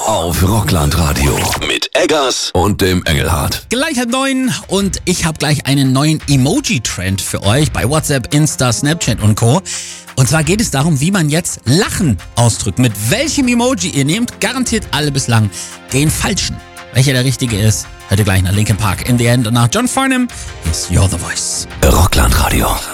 auf Rockland-Radio mit Eggers und dem Engelhardt. Gleich halb 9 und ich habe gleich einen neuen Emoji-Trend für euch bei WhatsApp, Insta, Snapchat und Co. Und zwar geht es darum, wie man jetzt Lachen ausdrückt. Mit welchem Emoji ihr nehmt, garantiert alle bislang den falschen. Welcher der richtige ist, hört ihr gleich nach Linkin Park in the End und nach John Farnham ist You're the Voice. Rockland-Radio.